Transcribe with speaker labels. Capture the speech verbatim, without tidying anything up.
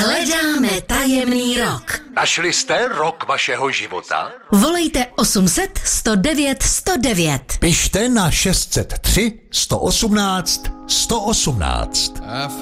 Speaker 1: Hledáme tajemný rok.
Speaker 2: Našli jste rok vašeho života?
Speaker 1: Volejte osm set, sto devět, sto devět.
Speaker 2: Pište na šest set tři, sto osmnáct, sto osmnáct.